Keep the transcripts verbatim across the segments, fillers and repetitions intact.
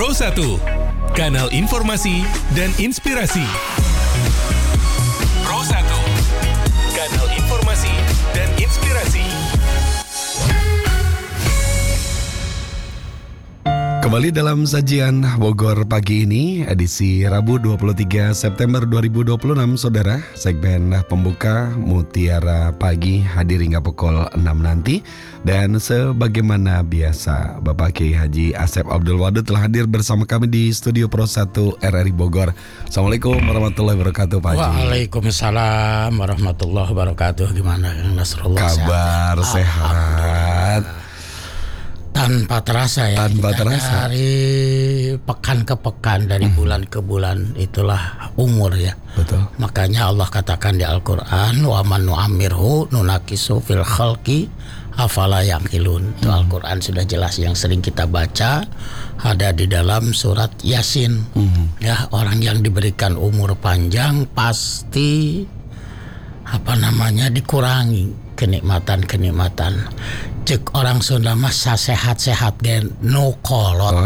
Pro satu, kanal informasi dan inspirasi. Pro satu, kanal informasi dan inspirasi. Kembali dalam sajian Bogor pagi ini, edisi Rabu dua puluh tiga September dua ribu dua puluh enam, saudara. Segmen pembuka Mutiara Pagi hadir hingga pukul enam nanti. Dan sebagaimana biasa, Bapak Kiai Haji Asep Abdul Wadud telah hadir bersama kami di studio Pro satu R R I Bogor. Assalamualaikum warahmatullahi wabarakatuh, Pak Haji. Waalaikumsalam warahmatullahi wabarakatuh. Gimana Kang Nasrullah? Kabar sehat? sehat. Tanpa terasa ya, Tanpa terasa. Dari pekan ke pekan, dari hmm. bulan ke bulan, itulah umur ya. Betul. Makanya Allah katakan di Al-Quran, wa man nu'amirhu nunakisu fil khalqi afala yaqilun. Itu Al-Quran sudah jelas, yang sering kita baca ada di dalam surat Yasin. hmm. Ya, orang yang diberikan umur panjang pasti apa namanya dikurangi kenikmatan-kenikmatan. Cek orang Sunda mah sasehat-sehat gen no kolot.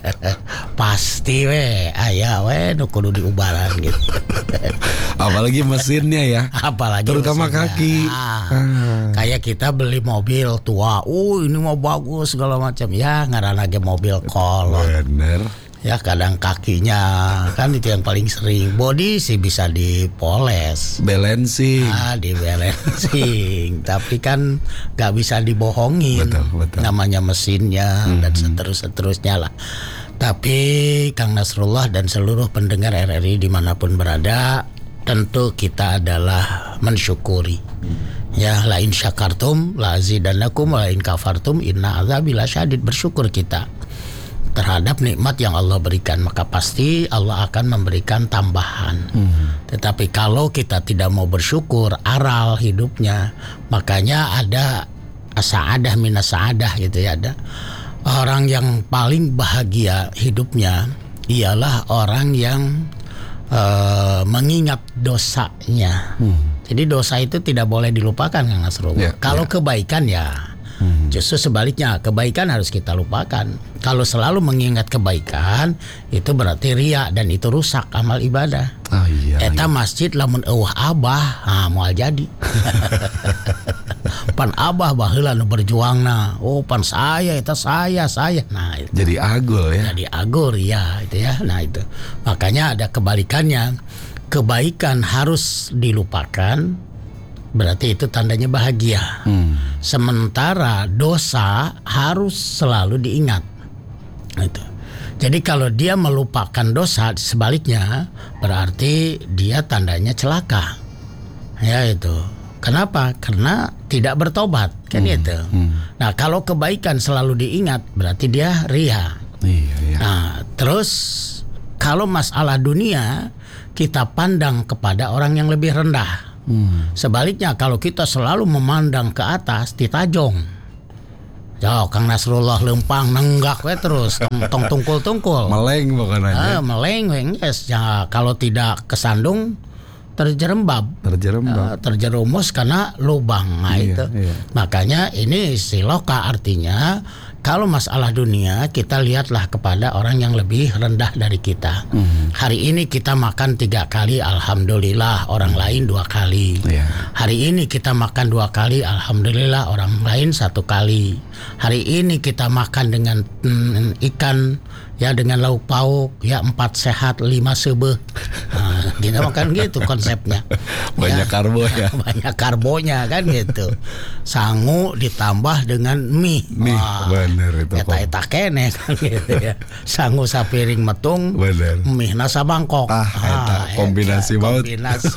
Pasti we aya we nu kudu diubaran gitu. Apalagi mesinnya ya. Apalagi terutama mesinnya. Kaki. Nah, ah. Kayak kita beli mobil tua, uh ini mau bagus segala macam. Ya ngaranna ge mobil kolot. Bener. Ya kadang kakinya kan itu yang paling sering. Body sih bisa dipoles, balancing, ah, di balancing. Tapi kan nggak bisa dibohongin. Betul, betul. Namanya mesinnya mm-hmm. dan seterus-seterusnya lah. Tapi Kang Nasrullah dan seluruh pendengar R R I dimanapun berada, tentu kita adalah mensyukuri. Ya, lain syakartum la azidannakum wa lain kafartum inna azabi lasyadid. Bersyukur kita terhadap nikmat yang Allah berikan, maka pasti Allah akan memberikan tambahan. hmm. Tetapi kalau kita tidak mau bersyukur, aral hidupnya, makanya ada asa'adah minas sa'adah gitu ya. Ada orang yang paling bahagia hidupnya ialah orang yang uh, mengingat dosanya. hmm. Jadi dosa itu tidak boleh dilupakan, Kang Nasrullah. yeah, Kalau yeah. kebaikan ya Hmm. justru sebaliknya, kebaikan harus kita lupakan. Kalau selalu mengingat kebaikan, itu berarti ria, dan itu rusak amal ibadah. Oh, iya, Eta iya. masjid lamun eueuh abah, ah moal jadi. Pan abah baheula nu berjuangna. Oh pan saya, eta saya, saya. Nah, itu. Jadi agul ya. Jadi agul ya, itu ya. Nah itu. Makanya ada kebalikannya. Kebaikan harus dilupakan, berarti itu tandanya bahagia. hmm. Sementara dosa harus selalu diingat. Itu. Jadi kalau dia melupakan dosa, sebaliknya berarti dia tandanya celaka. Ya itu. Kenapa? Karena tidak bertobat, kan hmm. itu. Hmm. Nah kalau kebaikan selalu diingat, berarti dia ria. Iya, iya. Nah terus kalau masalah dunia, kita pandang kepada orang yang lebih rendah. Hmm. Sebaliknya kalau kita selalu memandang ke atas, ditajong. Jauh Kang Nasrullah lempang nenggak we terus tong tungkul-tungkul. Meleng pokoknya. Ah, meleng yes. Ya, kalau tidak kesandung terjerembab. Terjerembab. Uh, terjerumus karena lubang. Nah, iya, itu. Iya. Makanya ini siloka, artinya kalau masalah dunia kita lihatlah kepada orang yang lebih rendah dari kita. Mm-hmm. Hari ini kita makan tiga kali, alhamdulillah. Orang mm-hmm. lain dua kali. Yeah. Hari ini kita makan dua kali, alhamdulillah. Orang lain satu kali. Hari ini kita makan dengan mm, ikan, ya dengan lauk pauk, ya empat sehat lima sebeh. Nah, kita makan gitu konsepnya. Banyak ya, karbo ya. Banyak karbonya kan gitu. Sangu ditambah dengan mie. Mie. Wah, bener itu. Eta-eta kene kan gitu ya. Sangu sapiring metung. Bener. Mie nasa Bangkok. Ah, eta ah, kombinasi banget. Kombinasi.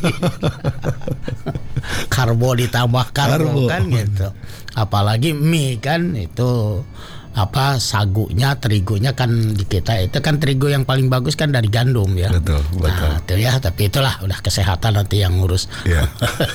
Karbo ditambah karbo, karbo kan gitu. Apalagi mie kan itu apa sagunya, terigunya kan di kita itu kan terigu yang paling bagus kan dari gandum ya. Betul, betul. Nah, itu ya, tapi itulah udah kesehatan nanti yang ngurus. Yeah.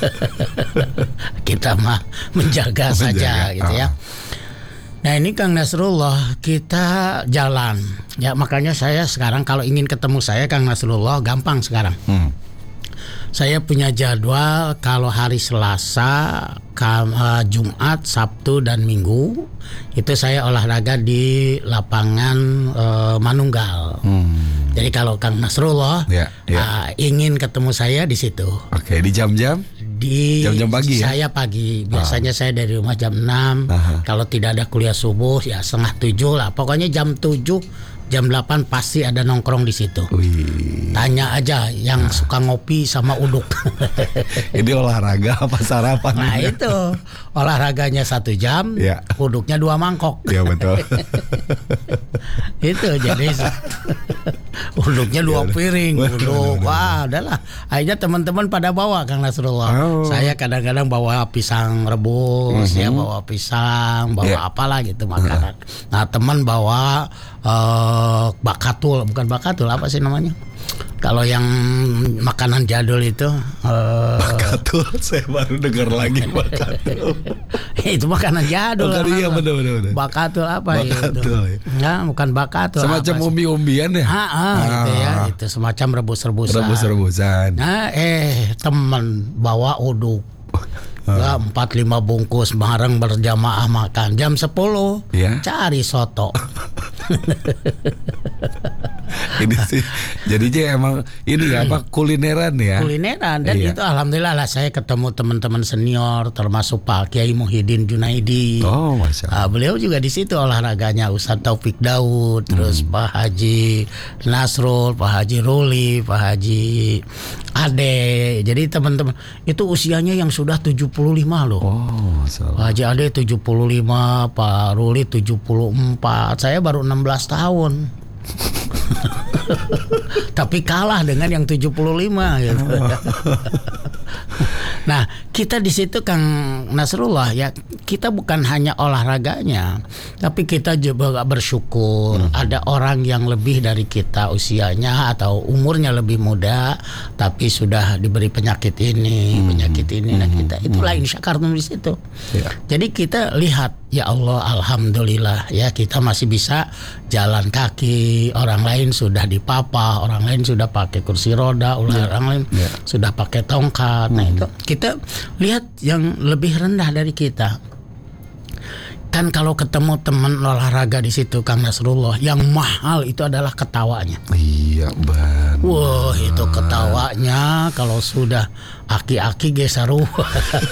Kita mah menjaga, menjaga saja gitu ya. Nah ini Kang Nasrullah, kita jalan. Ya makanya saya sekarang kalau ingin ketemu saya Kang Nasrullah gampang sekarang. Hmm. Saya punya jadwal kalau hari Selasa Kam, uh, Jumat, Sabtu dan Minggu itu saya olahraga di lapangan uh, Manunggal. Hmm. Jadi kalau Kang Nasrullah ya, ya. Uh, ingin ketemu saya di situ. Oke, di jam-jam? Di jam-jam pagi ya? Saya pagi. Biasanya ah. saya dari rumah jam enam. Aha. Kalau tidak ada kuliah subuh ya setengah tujuh lah. Pokoknya jam tujuh, jam delapan pasti ada nongkrong di situ. Wih. Tanya aja yang nah. suka ngopi sama uduk. Ini olahraga apa sarapan? Nah itu olahraganya satu jam, ya. Uduknya dua mangkok. Iya betul. Itu jadi uduknya dua piring, uduk. Wah, udahlah. Akhirnya teman-teman pada bawa Kang Nasrullah. Oh. Saya kadang-kadang bawa pisang rebus, mm-hmm. ya bawa pisang, bawa yeah. apalah gitu makanan. Uh-huh. Nah teman bawa uh, bakatul, bukan bakatul apa sih namanya? Kalau yang makanan jadul itu uh, bakatul, saya baru dengar lagi bakatul. Itu makanan jadul. Oh, iya, bener, bener, bener. Bakatul apa bakatul, itu? Ya, bukan bakatul. Semacam umbi-umbian ya? Ah, ah, ah. Gitu ya, itu semacam rebus-rebusan. Rebus-rebusan. Nah, eh teman bawa uduk. Ya, empat lima bungkus bareng berjamaah makan jam sepuluh ya? Cari soto. Ini sih jadinya emang ini ya apa kulineran ya kulineran dan iya. Itu alhamdulillah lah saya ketemu teman-teman senior termasuk Pak Kiai Muhyiddin Junaidi. Oh masya Allah. Uh, beliau juga di situ olahraganya Ustadz Taufik Daud, terus hmm. Pak Haji Nasrul, Pak Haji Ruli, Pak Haji Ade. Jadi teman-teman itu usianya yang sudah tujuh puluh lima loh. Oh, Pak Haji Ade tujuh puluh lima, Pak Ruli tujuh puluh empat. Saya baru enam belas tahun. Tapi kalah dengan yang tujuh puluh lima gitu. Nah, kita di situ Kang Nasrullah ya, kita bukan hanya olahraganya, tapi kita juga bersyukur hmm. ada orang yang lebih dari kita usianya atau umurnya lebih muda tapi sudah diberi penyakit ini, hmm. penyakit ini. Nah, kita itulah insya Allah di situ. Ya. Jadi kita lihat ya Allah alhamdulillah ya kita masih bisa jalan kaki, orang lain sudah dipapah, orang lain sudah pakai kursi roda, orang ya. lain ya. sudah pakai tongkat. Nah, hmm. itu kita lihat yang lebih rendah dari kita. Kan kalau ketemu teman olahraga di situ Kang Nasrullah, yang mahal itu adalah ketawanya. Iya, benar. Wah, itu ketawanya kalau sudah aki-aki geser ruh.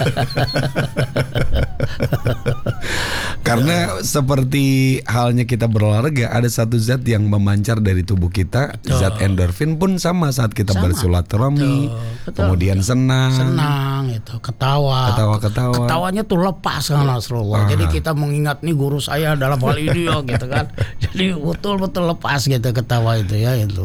Karena seperti halnya kita berolahraga, ada satu zat yang memancar dari tubuh kita, betul. Zat endorfin pun sama saat kita sama. bersilaturahmi, kemudian senang. Senang itu, ketawa. Ketawa-ketawa. Ketawanya tuh lepas Kang Nasrullah. Ah. Jadi kita mengingat nih guru saya dalam hal ini ya gitu kan. Jadi betul-betul lepas gitu ketawa itu ya itu.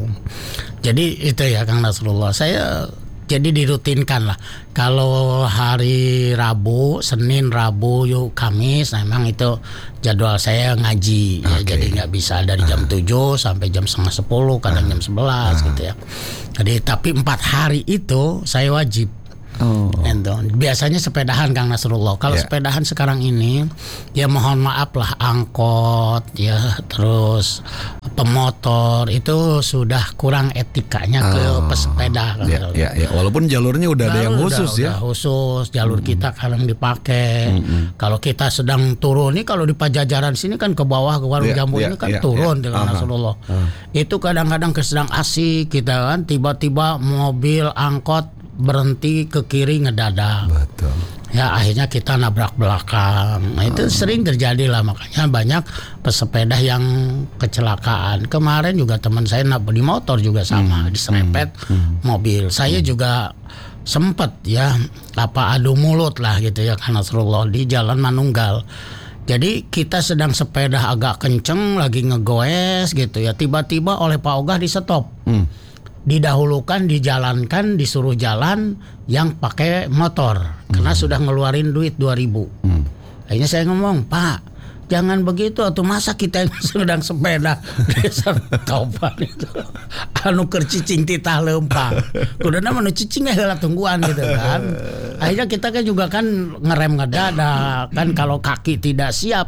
Jadi itu ya Kang Nasrullah. Saya jadi dirutinkan lah. Kalau hari Rabu, Senin, Rabu, yuk Kamis, nah memang itu jadwal saya ngaji. Okay. Ya, jadi nggak bisa dari jam tujuh sampai jam setengah sepuluh, kadang jam sebelas gitu ya. Jadi tapi empat hari itu saya wajib. Oh. Biasanya sepedahan Kang Nasrullah. Kalau yeah. sepedahan sekarang ini ya mohon maaf lah angkot ya terus pemotor itu sudah kurang etikanya oh. ke pesepeda. Ya, ya, ya. Walaupun jalurnya udah Jalur ada yang khusus udah, ya. Udah khusus jalur mm-hmm. kita kadang dipakai. Mm-hmm. Kalau kita sedang turun nih kalau di Pajajaran sini kan ke bawah ke warung yeah, jambu yeah, ini kan yeah, turun yeah. Kang Nasrullah. Uh-huh. Itu kadang-kadang sedang asik kita kan tiba-tiba mobil angkot berhenti ke kiri ngedadak. Betul. Ya akhirnya kita nabrak belakang. Nah itu oh. sering terjadi lah, makanya banyak pesepeda yang kecelakaan. Kemarin juga teman saya di motor juga sama, hmm. diserempet hmm. mobil. Saya hmm. juga sempat ya apa adu mulut lah gitu ya Kang Nasrullah di Jalan Manunggal. Jadi kita sedang sepeda agak kenceng lagi ngegoes gitu ya, tiba-tiba oleh Pak Ogah di stop. Hmm. Didahulukan, dijalankan, disuruh jalan yang pakai motor karena hmm. sudah ngeluarin duit dua ribu. Hmm. Akhirnya saya ngomong, Pak, jangan begitu atau masa kita yang sedang sepeda dasar kaupan itu anu keur cicing titah lempang. Kuduna mah nu cicing heula tungguan gitu kan. Akhirnya kita kan juga kan ngerem ngedadak kan kalau kaki tidak siap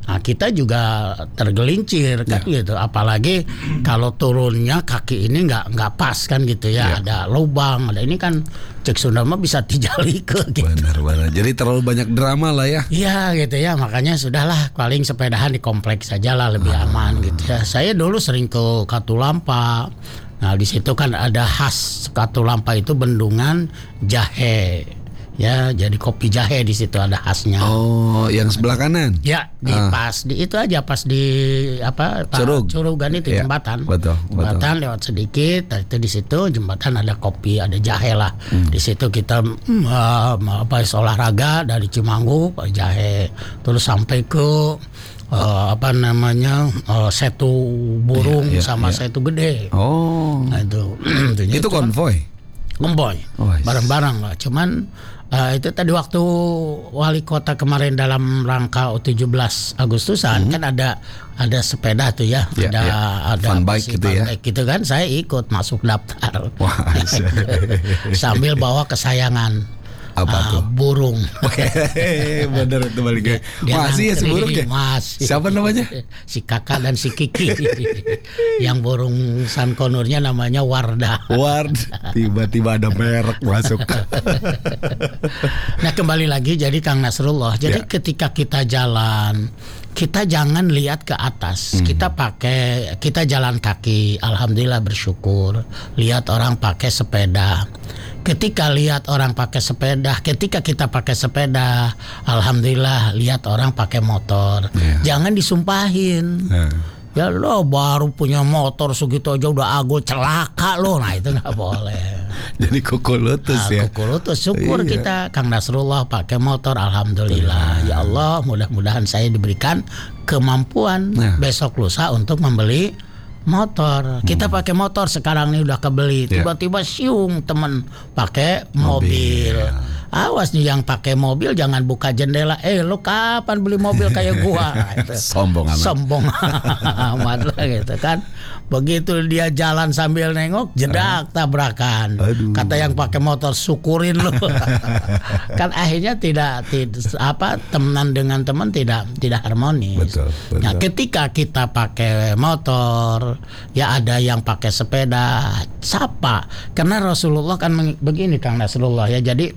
Nah, kita juga tergelincir kan Ya. gitu. Apalagi kalau turunnya kaki ini nggak nggak pas kan gitu ya. Ya. Ada lubang, ada ini kan cek Sunda mah bisa tijali ke gitu. Benar-benar. Jadi terlalu banyak drama lah ya. Iya gitu ya, makanya sudahlah paling sepedahan di kompleks saja lah lebih Ah. aman gitu ya. Saya dulu sering ke Katulampa. Nah di situ kan ada khas Katulampa itu bendungan jahe. Ya, jadi kopi jahe di situ ada khasnya. Oh, yang sebelah kanan. Ya, di Ah. pas di itu aja pas di apa Pak, Curug. Curugan itu Ya, jembatan. betul, Jembatan lewat sedikit, nah, itu di situ jembatan ada kopi, ada jahe lah. Hmm. Di situ kita mm, uh, apa olahraga dari Cimanggu, Pak jahe. Terus sampai ke uh, apa namanya? uh, Setu Burung Iya, iya, sama iya. Setu Gede. Oh. Nah itu Itu konvoy. Konvoy, Oh, yes. bareng-bareng lah. Cuman uh, itu tadi waktu wali kota kemarin dalam rangka tujuh belas Agustusan kan ada ada sepeda tuh ya, Ya, ada ya. ada Fun apa bike sih, gitu fun ya. bike gitu kan. Saya ikut masuk daftar. Wah, Sambil bawa kesayangan. Apa ah, tuh? Burung. Bener itu baliknya. Dia Masih ya si ngantri, burung ya? masih. Siapa namanya? Si kakak dan si Kiki. Yang burung sankonurnya namanya Wardah. Ward. Tiba-tiba ada merek masuk. Nah kembali lagi jadi Kang Nasrullah. Jadi Ya. ketika kita jalan, kita jangan lihat ke atas. Kita pakai, kita jalan kaki. Alhamdulillah bersyukur. Lihat orang pakai sepeda. Ketika lihat orang pakai sepeda, ketika kita pakai sepeda, alhamdulillah lihat orang pakai motor. Ya. Jangan disumpahin. Nah. Ya lo baru punya motor segitu aja udah agul celaka lo. Nah itu nggak boleh. Jadi kuku lutus Nah, ya. kuku tuh syukur Iya. kita Kang Nasrullah pakai motor, alhamdulillah. Ya Allah, mudah-mudahan saya diberikan kemampuan Nah. besok lusa untuk membeli motor. Kita pakai motor sekarang nih udah kebeli. Ya. Tiba-tiba siung temen pakai Mobil. mobil. Awas nih yang pakai mobil jangan buka jendela. Eh lu kapan beli mobil kayak gua? Nah, itu. Sombong amat. Sombong amat lah gitu kan. Begitu dia jalan sambil nengok, jedak tabrakan. Aduh. Kata yang pakai motor syukurin lu. Kan akhirnya tidak, tidak apa temenan dengan teman tidak tidak harmonis. Betul, betul. Nah, ketika kita pakai motor, ya ada yang pakai sepeda, sapa. Karena Rasulullah kan meng- begini Kang Nasrullah ya. Jadi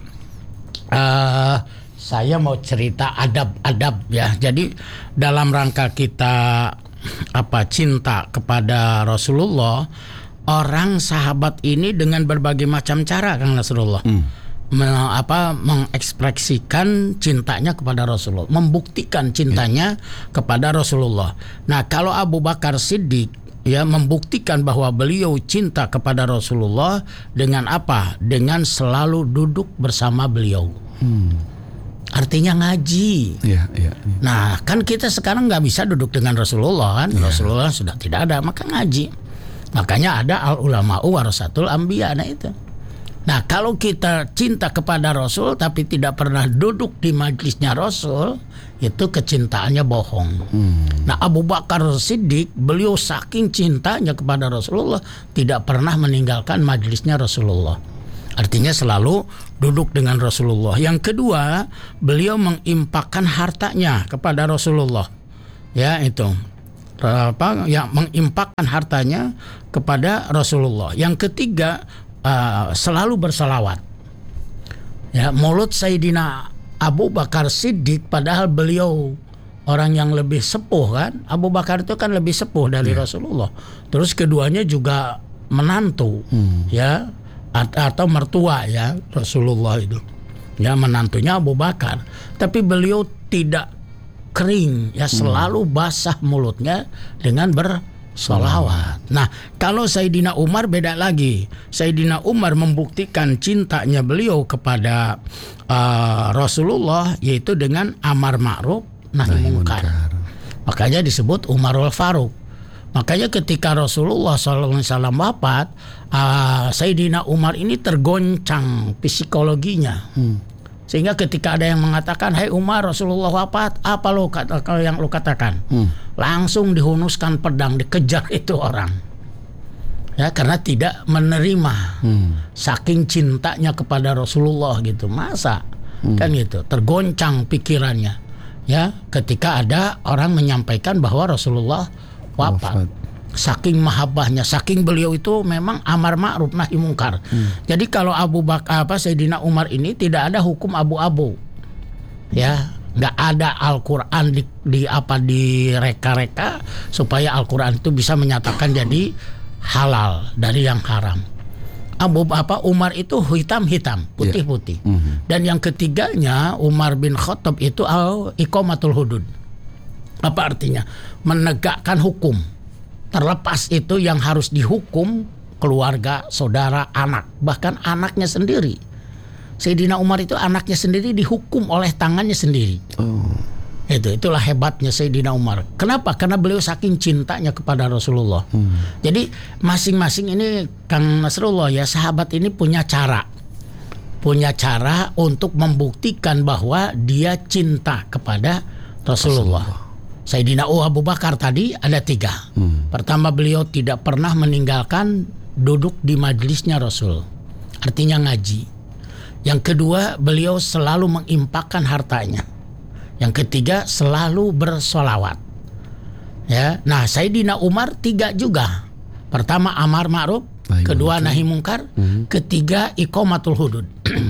eh saya mau cerita adab-adab ya. Jadi dalam rangka kita apa cinta kepada Rasulullah, orang sahabat ini dengan berbagai macam cara Kang Nasrullah me- apa mengekspresikan cintanya kepada Rasulullah, membuktikan cintanya kepada Rasulullah. Nah, kalau Abu Bakar Siddiq ya membuktikan bahwa beliau cinta kepada Rasulullah dengan apa? Dengan selalu duduk bersama beliau. Artinya ngaji. Iya, iya. Nah kan kita sekarang nggak bisa duduk dengan Rasulullah kan. Rasulullah sudah tidak ada, maka ngaji. Makanya ada al ulama'u warasatul anbiya. Nah itu. Nah kalau kita cinta kepada Rasul tapi tidak pernah duduk di majlisnya Rasul, itu kecintaannya bohong. Nah Abu Bakar Siddiq, beliau saking cintanya kepada Rasulullah tidak pernah meninggalkan majlisnya Rasulullah. Artinya selalu duduk dengan Rasulullah. Yang kedua, beliau mengimpakkan hartanya kepada Rasulullah. Ya itu. Apa yang mengimpakkan hartanya kepada Rasulullah. Yang ketiga, uh, selalu bersalawat. Ya, mulut Sayyidina Abu Bakar Siddiq padahal beliau orang yang lebih sepuh kan. Abu Bakar itu kan lebih sepuh dari Rasulullah. Terus keduanya juga menantu. Ya. Atau mertua ya Rasulullah itu ya, menantunya Abu Bakar, tapi beliau tidak kering ya, selalu basah mulutnya dengan bersolawat. Nah kalau Sayyidina Umar beda lagi. Sayyidina Umar membuktikan cintanya beliau kepada uh, Rasulullah yaitu dengan amar ma'ruf nahi munkar. Makanya disebut Umarul Faruq. Makanya ketika Rasulullah shallallahu alaihi wasallam wafat, uh, Sayyidina Umar ini tergoncang psikologinya. Hmm. Sehingga ketika ada yang mengatakan, "Hai Umar, Rasulullah wafat, apa lo kata yang lo katakan?" Hmm. Langsung dihunuskan pedang, dikejar itu orang. Ya, karena tidak menerima. Hmm. Saking cintanya kepada Rasulullah gitu. Masa? Hmm. Kan gitu, tergoncang pikirannya. Ya, ketika ada orang menyampaikan bahwa Rasulullah wafat. Wafat. Saking mahabbahnya, saking beliau itu memang amar ma'ruf nahi mungkar. Hmm. Jadi kalau Abu Bakar apa Sayyidina Umar ini tidak ada hukum abu-abu. Ya, nggak ada Al-Qur'an di, di apa di reka-reka supaya Al-Qur'an itu bisa menyatakan jadi halal dari yang haram. Abu apa Umar itu hitam-hitam, putih-putih. Yeah. Mm-hmm. Dan yang ketiganya Umar bin Khattab itu al-iqamatul hudud. Apa artinya? Menegakkan hukum. Terlepas itu yang harus dihukum keluarga, saudara, anak, bahkan anaknya sendiri. Sayyidina Umar itu anaknya sendiri dihukum oleh tangannya sendiri. Oh. Itu itulah hebatnya Sayyidina Umar. Kenapa? Karena beliau saking cintanya kepada Rasulullah. Hmm. Jadi masing-masing ini Kang Nasrullah ya sahabat ini punya cara. Punya cara untuk membuktikan bahwa dia cinta kepada Rasulullah. Rasulullah. Sayyidina Abu Bakar tadi ada tiga. Hmm. Pertama, beliau tidak pernah meninggalkan duduk di majelisnya Rasul. Artinya ngaji. Yang kedua, beliau selalu mengimpakkan hartanya. Yang ketiga, selalu bersolawat. Ya, nah Sayyidina Umar tiga juga. Pertama amar ma'ruf, kedua nahi mungkar, hmm. ketiga iqamatul hudud.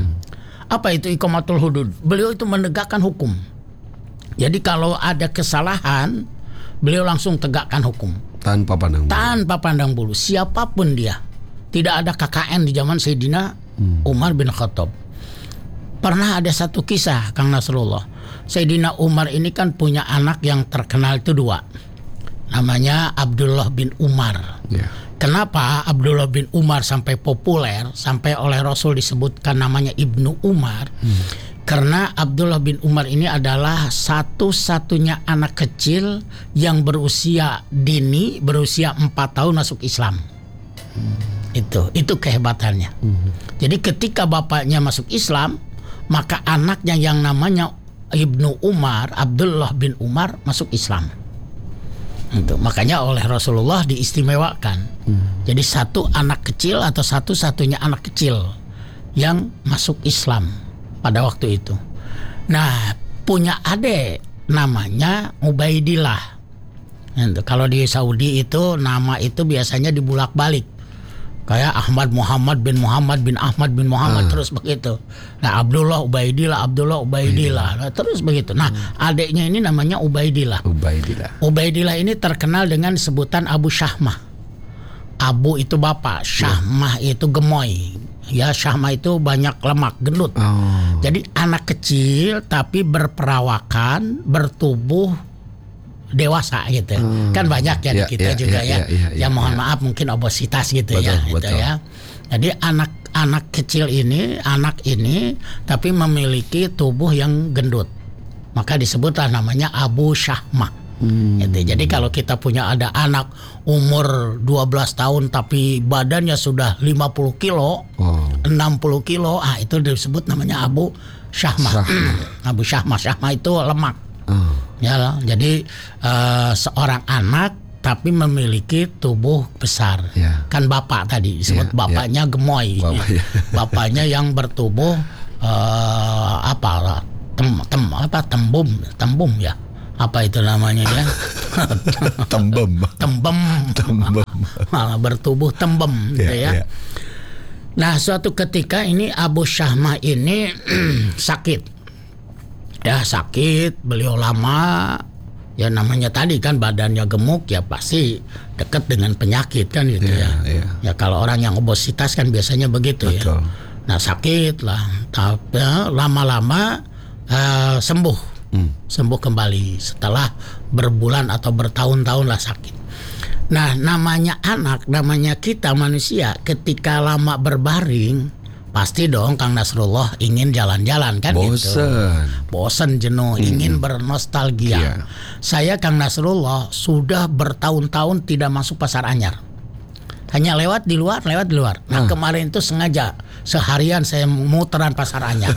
Apa itu iqamatul hudud? Beliau itu menegakkan hukum. Jadi kalau ada kesalahan, beliau langsung tegakkan hukum. Tanpa pandang bulu. Tanpa pandang bulu, siapapun dia. Tidak ada K K N di zaman Sayyidina hmm. Umar bin Khattab. Pernah ada satu kisah Kang Nasrullah. Sayyidina Umar ini kan punya anak yang terkenal itu dua. Namanya Abdullah bin Umar. Yeah. Kenapa Abdullah bin Umar sampai populer, sampai oleh Rasul disebutkan namanya Ibnu Umar? Hmm. Karena Abdullah bin Umar ini adalah satu-satunya anak kecil yang berusia dini, berusia empat tahun masuk Islam. Hmm. Itu, itu kehebatannya. Hmm. Jadi ketika bapaknya masuk Islam, maka anaknya yang namanya Ibnu Umar, Abdullah bin Umar masuk Islam. Itu makanya oleh Rasulullah diistimewakan. Hmm. Jadi satu anak kecil atau satu-satunya anak kecil yang masuk Islam pada waktu itu. Nah, punya adik namanya Ubaidillah. Itu, kalau di Saudi itu nama itu biasanya dibulak-balik. Kayak Ahmad Muhammad bin Muhammad bin Ahmad bin Muhammad uh. terus begitu. Nah, Abdullah Ubaidillah, Abdullah Ubaidillah, nah, terus begitu. Nah, hmm. adiknya ini namanya Ubaidillah. Ubaidillah. Ubaidillah ini terkenal dengan sebutan Abu Syahmah. Abu itu bapak, Syahmah yeah. itu gemoy. Ya, Syahmah itu banyak lemak, gendut. Oh. Jadi anak kecil tapi berperawakan, bertubuh dewasa gitu. Hmm. Kan banyak ya, ya di kita ya, juga ya. Ya, ya, ya, ya mohon ya. Maaf mungkin obesitas gitu betul, ya, betul. Gitu ya. Jadi anak-anak kecil ini, anak ini tapi memiliki tubuh yang gendut. Maka disebutlah namanya Abu Syahmah. Hmm. Gitu. Jadi kalau kita punya ada anak umur dua belas tahun tapi badannya sudah lima puluh kilo, wow. enam puluh kilo, ah itu disebut namanya Abu Syahmah. Abu Syahmah, Syahmah itu lemak. Oh. Ya, jadi uh, seorang anak tapi memiliki tubuh besar. Yeah. Kan bapak tadi disebut yeah, bapaknya yeah. gemoy. Bapak, yeah. Bapaknya yang bertubuh uh, apa tem, tem apa tembum, tembum ya. Apa itu namanya ya? Tembem. Tembem. Tembem. Bertubuh tembem gitu yeah, ya. Yeah. Nah, suatu ketika ini Abu Syahmah ini sakit. Ya, sakit, beliau lama. Ya namanya tadi kan badannya gemuk ya pasti dekat dengan penyakit kan gitu yeah, ya. Yeah. Ya kalau orang yang obesitas kan biasanya begitu. Betul. Ya. Nah, sakit lah. Tapi lama-lama uh, sembuh. Hmm. Sembuh kembali setelah berbulan atau bertahun-tahun lah sakit. Nah, namanya anak, namanya kita manusia ketika lama berbaring pasti dong Kang Nasrullah ingin jalan-jalan kan. Bosen. Gitu. Bosen, jenuh, hmm. ingin bernostalgia. Yeah. Saya Kang Nasrullah sudah bertahun-tahun tidak masuk Pasar Anyar. Hanya lewat di luar, lewat di luar. Nah, ah. kemarin itu sengaja seharian saya muteran Pasar Anyar.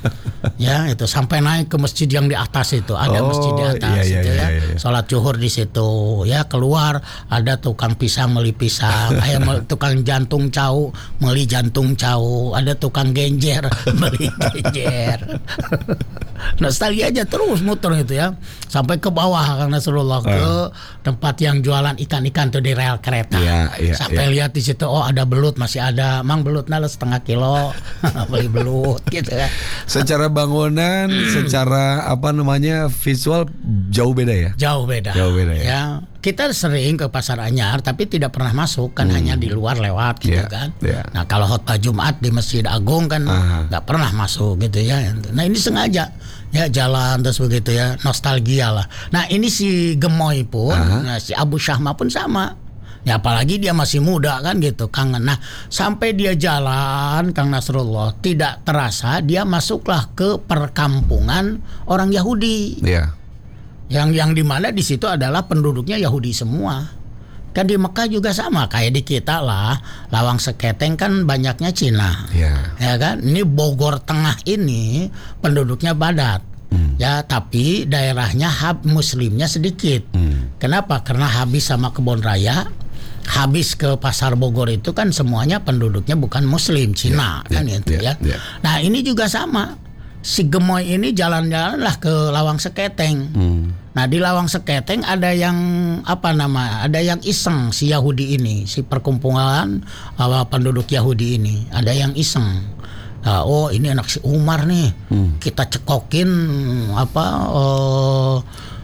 Ya, itu sampai naik ke masjid yang di atas itu. Ada oh, masjid di atas iya, itu iya, ya. Iya, iya. Salat zuhur di situ. Ya, keluar ada tukang pisang meli pisang, ada tukang jantung cau meli jantung cau, ada tukang genjer meli genjer. Nostalgia aja terus muter gitu ya. Sampai ke bawah Kang Nasrullah ke Uh. tempat yang jualan ikan-ikan tuh di rel kereta. Iya, iya, Sampai iya. lihat di situ, oh ada belut, masih ada. Mang belut nala setengah kilo. Beli belut gitu ya. Secara bangunan, secara apa namanya visual jauh beda ya. Jauh beda. Jauh beda ya. Ya, kita sering ke Pasar Anyar tapi tidak pernah masuk kan, hanya di luar lewat gitu Iya, kan. iya. Nah, kalau khotbah Jumat di Masjid Agung kan Aha. nggak pernah masuk gitu ya. Nah, ini sengaja ya jalan terus begitu ya, nostalgia lah. Nah, ini si Gemoy pun, nah, si Abu Syahma pun sama. Ya apalagi dia masih muda kan gitu, kangen. Nah, sampai dia jalan Kang Nasrullah, tidak terasa dia masuklah ke perkampungan orang Yahudi. Iya. Yang yang di mana di situ adalah penduduknya Yahudi semua. Kan di Mekah juga sama kayak di kita lah. Lawang Seketeng kan banyaknya Cina. Iya. Ya kan? Ini Bogor Tengah ini penduduknya padat. Hmm. Ya, tapi daerahnya hab muslimnya sedikit. Hmm. Kenapa? Karena habis sama Kebon Raya, habis ke Pasar Bogor itu kan semuanya penduduknya bukan muslim, Cina Ya, kan ya, itu ya, ya. ya. Nah, ini juga sama. Si Gemoy ini jalan-jalan lah ke Lawang Seketeng. Hmm. Nah, di Lawang Seketeng ada yang apa nama? Ada yang iseng si Yahudi ini, si perkumpulan uh, penduduk Yahudi ini. Ada yang iseng. Nah, oh ini anak si Umar nih. Hmm. Kita cekokin apa uh,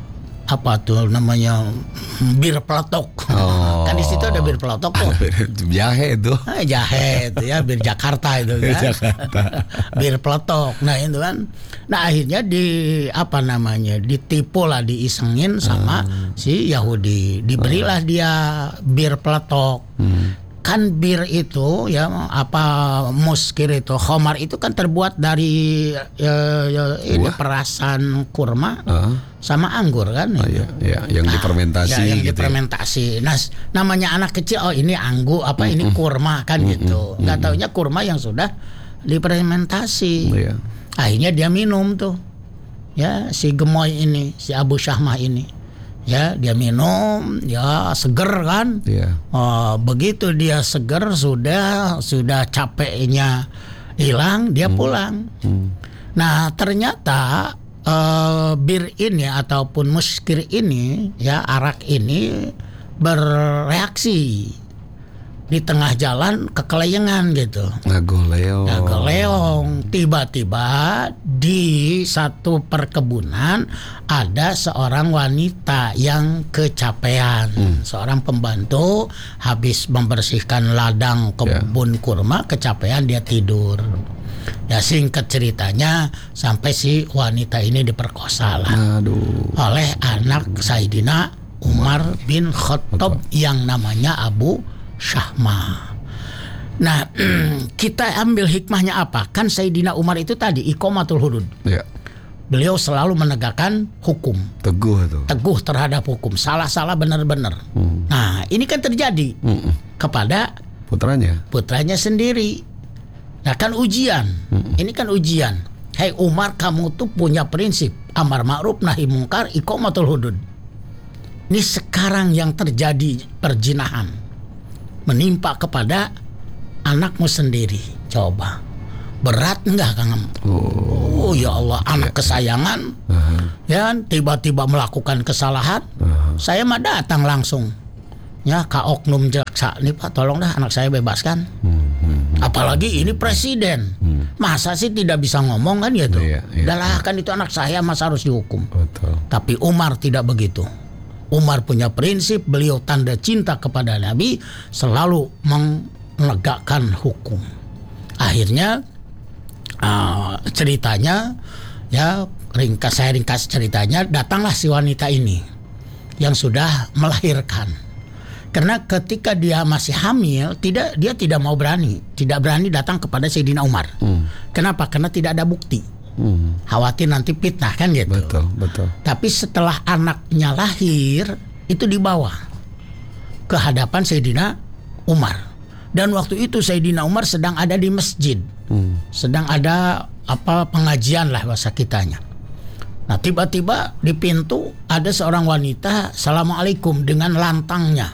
apa tuh namanya bir peletok. Oh. Kan di situ ada bir peletok tuh. Jahe itu. Ah, jahe itu ya, bir Jakarta itu kan. Jakarta. Bir peletok. Nah, itu kan. Nah, akhirnya di apa namanya? Ditipu lah, diisengin sama Hmm. si Yahudi. Diberilah dia bir peletok. Hmm. Kan bir itu ya apa muskir itu, khomar itu kan terbuat dari ya, ya, ini Buah. perasan kurma Ah. sama anggur kan. Oh, iya, iya, yang difermentasi Ya, yang gitu. ya. difermentasi. Nah, s- namanya anak kecil, oh ini anggur, apa ini kurma kan gitu. Nggak taunya kurma yang sudah difermentasi. Iya. Akhirnya dia minum tuh. Ya, si Gemoy ini, si Abu Syahma ini. Ya, dia minum, ya seger kan. Iya. Oh, begitu dia seger, sudah sudah capeknya hilang, dia pulang. Hmm. Nah, ternyata eh, bir ini ataupun muskir ini, ya arak ini bereaksi di tengah jalan kekeleyengan gitu. Ngagoleo. Nah, Geleong tiba-tiba di satu perkebunan ada seorang wanita yang kecapean, seorang pembantu habis membersihkan ladang kebun kurma, kecapean dia tidur. Ya, singkat ceritanya sampai si wanita ini diperkosa lah Aduh. oleh anak Sayyidina Umar bin Khattab yang namanya Abu Syahma. Nah, kita ambil hikmahnya apa? Kan Sayyidina Umar itu tadi iqamatul hudud. Ya. Beliau selalu menegakkan hukum, Teguh tuh. teguh terhadap hukum, salah-salah benar-benar. Nah, ini kan terjadi Mm-mm. kepada Putranya. putranya sendiri. Nah, kan ujian. Ini kan ujian. Hei Umar, kamu tuh punya prinsip amar ma'ruf nahi mungkar, iqamatul hudud. Ini sekarang yang terjadi perzinahan menimpa kepada anakmu sendiri. Coba berat enggak Kang? Oh. Oh ya Allah, anak kesayangan Aha. ya kan, tiba-tiba melakukan kesalahan. Aha. Saya mah datang langsung. Ya, Kak Oknum jaksa, nih Pak tolong dah anak saya bebaskan. Hmm, hmm, Apalagi ini presiden. Hmm. Masa sih tidak bisa ngomong kan gitu. Iya, iya. Udahlah, kan itu anak saya, masa harus dihukum. Betul. Tapi Umar tidak begitu. Umar punya prinsip, beliau tanda cinta kepada Nabi, selalu menegakkan hukum. Akhirnya uh, ceritanya, ya ringkas saya ringkas ceritanya, datanglah si wanita ini yang sudah melahirkan. Karena ketika dia masih hamil, tidak dia tidak mau berani, tidak berani datang kepada Sayyidina Umar. Hmm. Kenapa? Karena tidak ada bukti. Hmm. Khawatir nanti fitnah kan gitu. Betul, betul. Tapi setelah anaknya lahir, itu dibawa ke hadapan Sayyidina Umar. Dan waktu itu Sayyidina Umar sedang ada di masjid. Hmm. Sedang ada apa pengajian lah bahasa kitanya. Nah, tiba-tiba di pintu ada seorang wanita, Assalamualaikum, dengan lantangnya.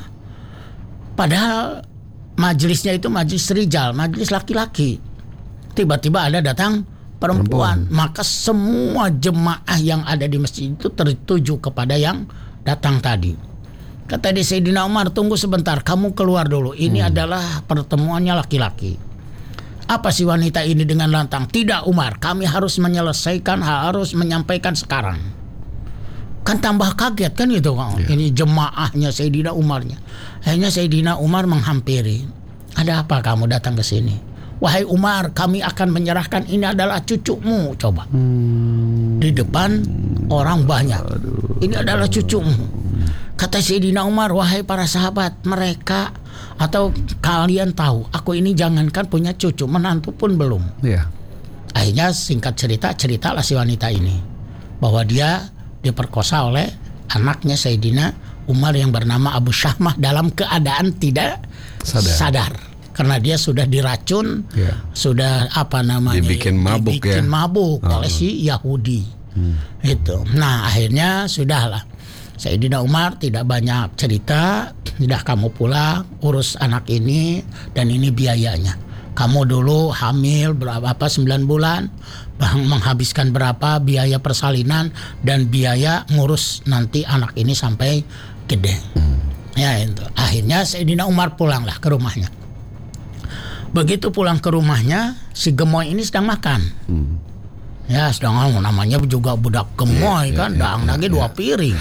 Padahal majelisnya itu majelis rijal, majelis laki-laki. Tiba-tiba ada datang perempuan. Maka semua jemaah yang ada di masjid itu tertuju kepada yang datang tadi. Kata di Sayyidina Umar, tunggu sebentar, kamu keluar dulu. Ini hmm. adalah pertemuannya laki-laki. Apa si wanita ini dengan lantang? Tidak Umar, kami harus menyelesaikan, harus menyampaikan sekarang. Kan tambah kaget kan gitu. Yeah. Ini jemaahnya Sayyidina Umarnya. Akhirnya Sayyidina Umar menghampiri. Ada apa kamu datang ke sini? Wahai Umar, kami akan menyerahkan, ini adalah cucumu. Coba hmm. di depan orang banyak. Aduh. Ini adalah cucumu. Kata Sayyidina Umar, wahai para sahabat, mereka atau kalian tahu, aku ini jangankan punya cucu, menantu pun belum. Yeah. Akhirnya singkat cerita, ceritalah si wanita ini bahwa dia diperkosa oleh anaknya Sayyidina Umar yang bernama Abu Syahmah dalam keadaan tidak sadar, sadar. Karena dia sudah diracun, yeah. sudah apa namanya, dibikin mabuk, dibikin ya? mabuk oh. oleh si Yahudi. Hmm. Itu. Nah akhirnya sudahlah. Sayyidina Umar tidak banyak cerita, sudah kamu pulang urus anak ini dan ini biayanya. Kamu dulu hamil berapa apa sembilan bulan, menghabiskan berapa biaya persalinan dan biaya ngurus nanti anak ini sampai gede. Hmm. Ya itu. Akhirnya Sayyidina Umar pulanglah ke rumahnya. Begitu pulang ke rumahnya, si gemoy ini sedang makan. Hmm. Ya sedangkan namanya juga budak gemoy yeah, kan, yeah, dang lagi yeah, dua yeah. piring.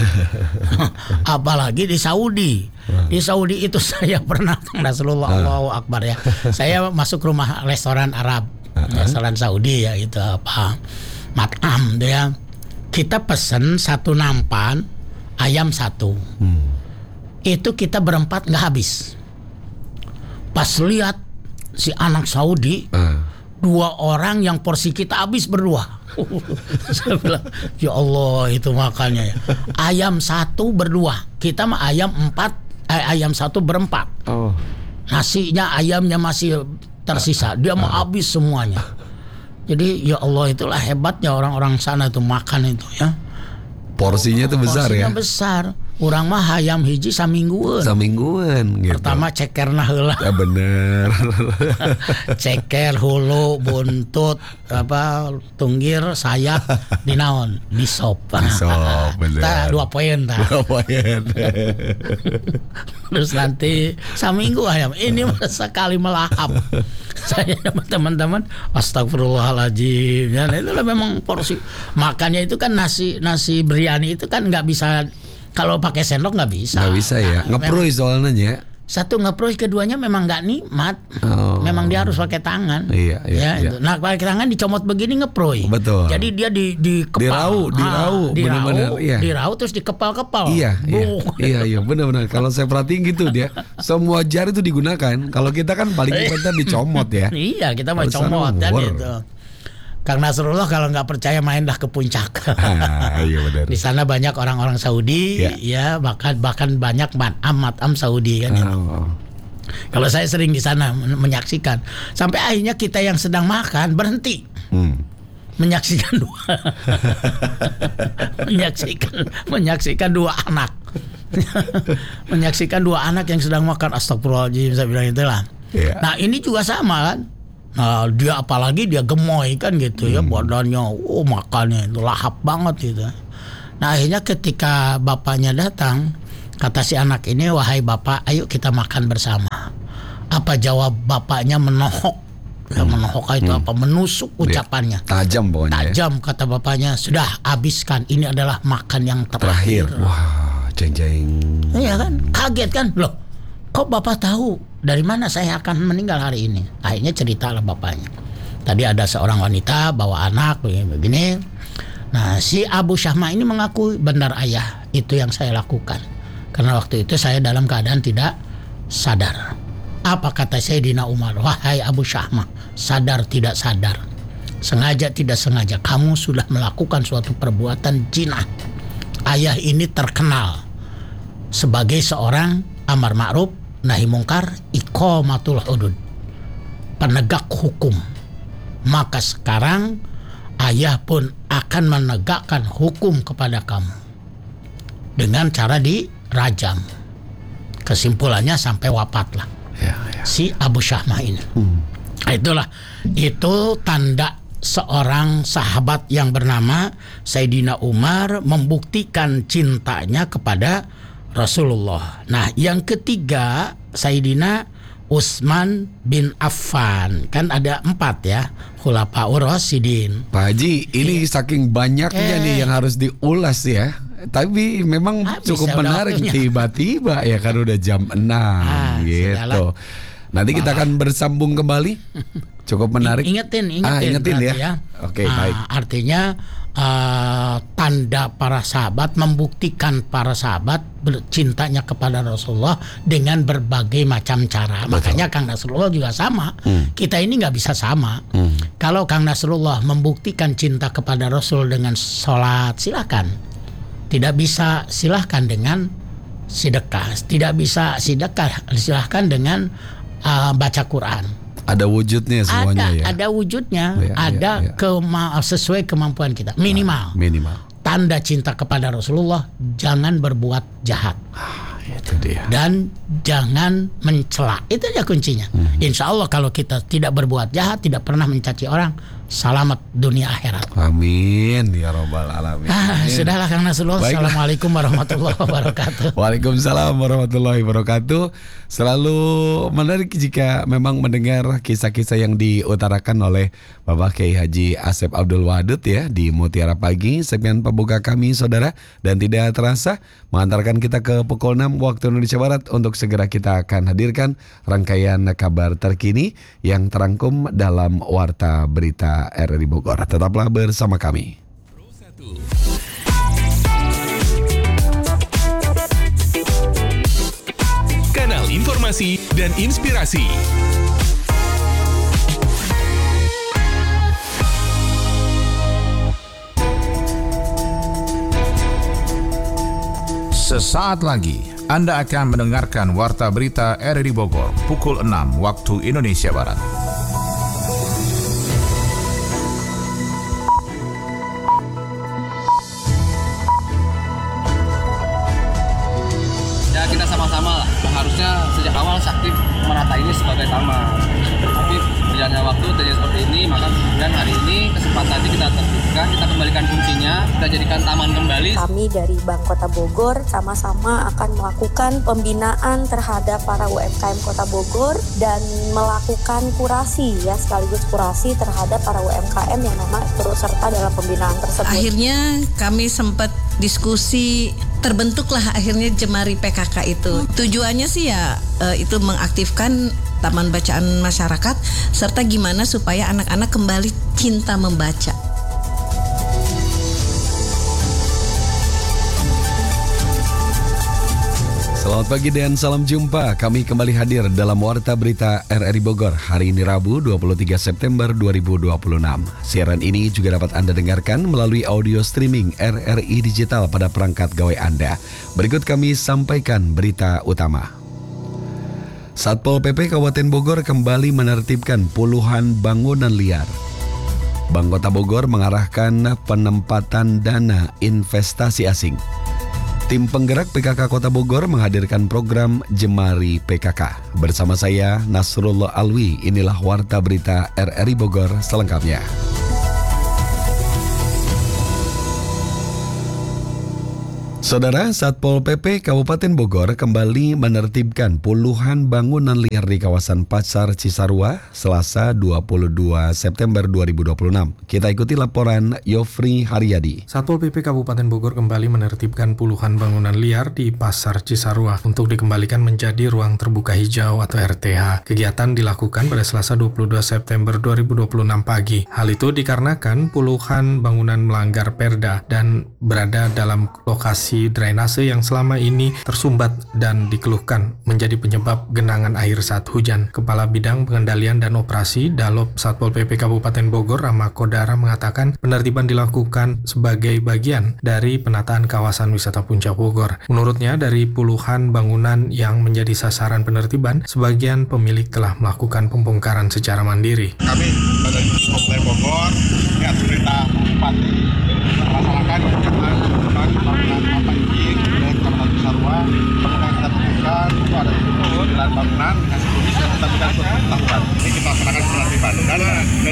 Apalagi di Saudi. Wow. Di Saudi itu saya pernah, Rasulullah uh. Allahu Akbar ya. Saya masuk rumah restoran Arab, uh-huh. restoran Saudi ya itu apa, matam dia. Kita pesen satu nampan, ayam satu. Hmm. Itu kita berempat nggak habis. Pas lihat si anak Saudi. Uh. Dua orang yang porsi kita habis berdua. Saya bilang, ya Allah itu makannya ya. Ayam satu berdua, kita mah ayam empat, eh, ayam satu berempat. Oh. Nasinya ayamnya masih tersisa, dia mau habis semuanya. Jadi ya Allah itulah hebatnya orang-orang sana itu makan itu ya. Porsinya itu besar porsinya ya. Porsinya besar. Urang mah hayam hiji samingguan. Samingguan gitu. Pertama cekerna heula. Ya bener. Ceker, hulu, buntut, apa tunggir, sayap, dinaon, di sop. Di sop, bener. Ta, dua poin ta. Dua poin. Terus nanti saminggu ayam. Ini sekali melahap. Saya sama teman-teman, astagfirullahaladzim. Ya, itulah memang porsi. Makannya itu kan nasi nasi biryani itu kan nggak bisa. Kalau pakai sendok nggak bisa. Nggak bisa ya. Ngeproy soalnya. Satu ngeproy, keduanya memang nggak nikmat. Oh. Memang dia harus pakai tangan. Iya, iya, ya, iya. Itu. Nah pakai tangan dicomot begini ngeproy. Betul. Jadi dia di di kepal. Dirau, dirau, ah, dirau, benar-benar. Iya. Dirau terus dikepal-kepal. Iya, iya, iya, iya, benar-benar. Kalau saya perhatiin gitu dia, semua jari itu digunakan. Kalau kita kan paling kita dicomot ya. Iya, kita mau comot kan itu. Kang Nasrullah kalau nggak percaya main dah ke puncak. Ah, iya benar. Di sana banyak orang-orang Saudi, ya, ya bahkan bahkan banyak matam matam Saudi kan. Oh. Kalau saya sering di sana menyaksikan, sampai akhirnya kita yang sedang makan berhenti, hmm. menyaksikan dua, menyaksikan menyaksikan dua anak, menyaksikan dua anak yang sedang makan. Astagfirullahaladzim, saya bilang itulah. Ya. Nah ini juga sama kan. Nah, dia apalagi dia gemoy kan gitu ya, hmm. badannya, oh makannya itu lahap banget gitu. Nah akhirnya ketika bapaknya datang, kata si anak ini, wahai bapak, ayo kita makan bersama. Apa jawab bapaknya? Menohok, hmm. ya, menohok itu hmm. apa? Menusuk ucapannya. Tajam pokoknya. Tajam ya? Kata bapaknya, sudah habiskan. Ini adalah makan yang terakhir. terakhir. Wah, jeng-jeng. Iya kan, kaget kan, loh. Kok bapak tahu dari mana saya akan meninggal hari ini? Akhirnya ceritalah bapaknya. Tadi ada seorang wanita bawa anak begini. Nah si Abu Syahmah ini mengaku, benar ayah, itu yang saya lakukan. Karena waktu itu saya dalam keadaan tidak sadar. Apa kata Sayyidina Umar? Wahai Abu Syahmah, sadar tidak sadar, sengaja tidak sengaja, kamu sudah melakukan suatu perbuatan jinah. Ayah ini terkenal sebagai seorang amar ma'ruf nahi mungkar, iqamatul hudud, penegak hukum. Maka sekarang ayah pun akan menegakkan hukum kepada kamu dengan cara dirajam. Kesimpulannya sampai wafatlah ya, ya. si Abu Syahmah ini. Hmm. Itulah itu tanda seorang sahabat yang bernama Sayyidina Umar membuktikan cintanya kepada Rasulullah. Nah, yang ketiga Sayyidina Utsman bin Affan. Kan ada empat ya, Khulafaur Rasyidin. Pak Haji, ini saking banyaknya Eh. nih yang harus diulas ya. Tapi memang Habis cukup ya, udah menarik waktunya. tiba-tiba ya kan udah jam enam Ah, gitu. sudahlah. Nanti kita akan bersambung kembali. Cukup menarik. Ingetin, ingetin, Ah, ingetin berarti ya. Oke, Ah, baik. Artinya uh, tanda para sahabat membuktikan para sahabat cintanya kepada Rasulullah dengan berbagai macam cara. Makanya Kang Nasrullah juga sama. Hmm. Kita ini nggak bisa sama. Kalau Kang Nasrullah membuktikan cinta kepada Rasul dengan sholat, silakan. Tidak bisa, silahkan dengan sedekah. Tidak bisa sedekah, silahkan dengan uh, baca Quran. Ada wujudnya semuanya ada, ya. ada wujudnya, Ya, ada ya, ya. kema- sesuai kemampuan kita. Minimal. Minimal. Tanda cinta kepada Rasulullah, jangan berbuat jahat Itu dia. dan jangan mencela. Itu aja kuncinya. Insya Allah kalau kita tidak berbuat jahat, tidak pernah mencaci orang, selamat dunia akhirat. Amin ya robbal alamin. Ah, sudahlah Kang Nasrullah. Baiklah. Assalamualaikum warahmatullahi wabarakatuh. Waalaikumsalam warahmatullahi wabarakatuh. Selalu menarik jika memang mendengar kisah-kisah yang diutarakan oleh Bapak Kiai Haji Asep Abdul Wadud ya di Mutiara Pagi, segmen pembuka kami saudara. Dan tidak terasa mengantarkan kita ke pukul enam waktu Indonesia Barat untuk segera kita akan hadirkan rangkaian kabar terkini yang terangkum dalam Warta Berita R R I Bogor. Tetaplah bersama kami. Kanal informasi dan inspirasi. Sesaat lagi Anda akan mendengarkan Warta Berita R R I Bogor pukul enam waktu Indonesia Barat. Ya kita sama-sama lah, harusnya sejak awal Sakti menata ini sebagai taman. Tapi berjalannya waktu terjadi seperti ini, maka kemudian hari ini kesempatan ini kita tertibkan, kita kembalikan fungsinya, kita jadikan taman kembali. Kami dari Bank Kota Bogor sama-sama akan melakukan pembinaan terhadap para U M K M Kota Bogor dan melakukan kurasi ya sekaligus kurasi terhadap para U M K M yang memang turut serta dalam pembinaan tersebut. Akhirnya kami sempat diskusi, terbentuklah akhirnya Jemari P K K itu. Tujuannya sih ya eh, itu mengaktifkan taman bacaan masyarakat serta gimana supaya anak-anak kembali cinta membaca. Selamat pagi dan salam jumpa. Kami kembali hadir dalam Warta Berita R R I Bogor hari ini Rabu dua puluh tiga September dua ribu dua puluh enam. Siaran ini juga dapat Anda dengarkan melalui audio streaming R R I Digital pada perangkat gawai Anda. Berikut kami sampaikan berita utama. Satpol P P Kabupaten Bogor kembali menertibkan puluhan bangunan liar. Bank Kota Bogor mengarahkan penempatan dana investasi asing. Tim penggerak P K K Kota Bogor menghadirkan program Jemari P K K. Bersama saya Nasrullah Alwi, inilah Warta Berita R R I Bogor selengkapnya. Saudara, Satpol P P Kabupaten Bogor kembali menertibkan puluhan bangunan liar di kawasan Pasar Cisarua Selasa dua puluh dua September dua ribu dua puluh enam. Kita ikuti laporan Yofri Haryadi. Satpol P P Kabupaten Bogor kembali menertibkan puluhan bangunan liar di Pasar Cisarua untuk dikembalikan menjadi ruang terbuka hijau atau R T H. Kegiatan dilakukan pada Selasa dua puluh dua September dua ribu dua puluh enam pagi. Hal itu dikarenakan puluhan bangunan melanggar perda dan berada dalam lokasi drainase yang selama ini tersumbat dan dikeluhkan menjadi penyebab genangan air saat hujan. Kepala Bidang Pengendalian dan Operasi Dalop Satpol P P Kabupaten Bogor, Rama Kodara, mengatakan penertiban dilakukan sebagai bagian dari penataan kawasan wisata Puncak Bogor. Menurutnya, dari puluhan bangunan yang menjadi sasaran penertiban, sebagian pemilik telah melakukan pembongkaran secara mandiri. Kami dari Kabupaten Bogor ini atas perintah Bupati melaksanakan kegiatan pembangunan bangunan apa izin oleh Kecamatan Cisarua. Bangunan yang kita temukan itu ada sembilan bangunan dengan seluruhnya yang kita berikan surat pemberitahuan. Ini kita laksanakan penertiban dan dari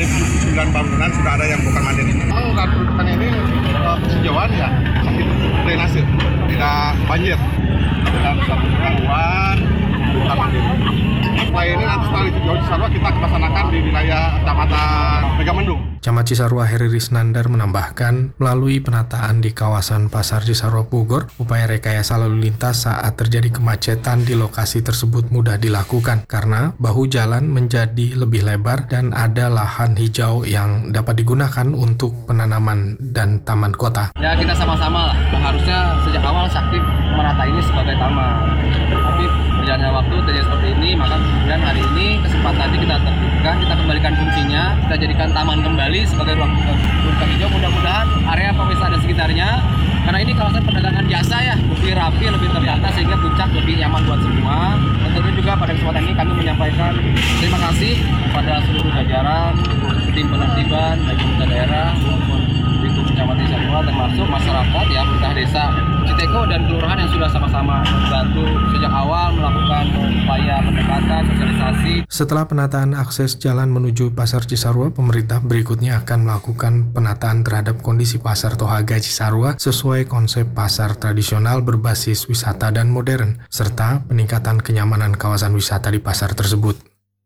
sembilan bangunan sudah ada yang bukan mandiri. Memang kartu peruntukan ini uh, penghijauan ya, sakit drainase, tidak banjir, dan satu gangguan bukan mandiri. Setelah ini nanti setelah itu jauh Cisarua kita laksanakan di wilayah Kecamatan Megamendung. Camat Cisarua Heri Risnandar menambahkan, melalui penataan di kawasan Pasar Cisarua Bogor, upaya rekayasa lalu lintas saat terjadi kemacetan di lokasi tersebut mudah dilakukan karena bahu jalan menjadi lebih lebar dan ada lahan hijau yang dapat digunakan untuk penanaman dan taman kota. Ya kita sama-sama lah, harusnya sejak awal Sakti menata ini sebagai taman. Tapi berjalannya waktu terjadi seperti ini, maka kemudian hari ini kesempatan ini kita tertibkan, kita kembalikan fungsinya, kita jadikan taman kembali sebagai ruang terbuka hijau. Mudah-mudahan area pemirsa dan sekitarnya, karena ini kawasan perdagangan jasa ya, lebih rapi, lebih tertata sehingga puncak lebih nyaman buat semua. Dan tentunya juga pada kesempatan ini kami menyampaikan terima kasih kepada seluruh jajaran, tim penertiban, baik pemerintah daerah maupun lingkup Kecamatan Cisarua, termasuk masyarakat ya, pemerintah desa Citeko dan kelurahan yang sudah sama-sama membantu sejak awal melakukan upaya pendekatan, sosialisasi. Setelah penataan akses jalan menuju Pasar Cisarua, pemerintah berikutnya akan melakukan penataan terhadap kondisi Pasar Tohaga Cisarua sesuai konsep pasar tradisional berbasis wisata dan modern, serta peningkatan kenyamanan kawasan wisata di pasar tersebut.